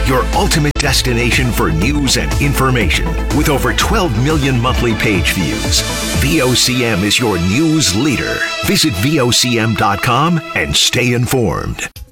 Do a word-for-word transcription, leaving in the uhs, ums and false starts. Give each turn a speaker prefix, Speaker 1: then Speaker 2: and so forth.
Speaker 1: your ultimate destination for news and information. With over twelve million monthly page views, V O C M is your news leader. Visit V O C M dot com and stay informed.